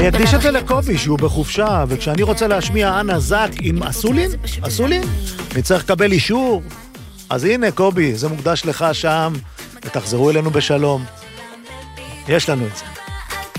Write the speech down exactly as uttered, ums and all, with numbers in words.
אני אקדיש את זה לקובי, שהוא בחופשה, וכשאני רוצה להשמיע אנה זק עם אסולין, אסולין, אני צריך לקבל אישור. אז הנה, קובי, זה מוקדש לך שם, ותחזרו אלינו בשלום. יש לנו את זה.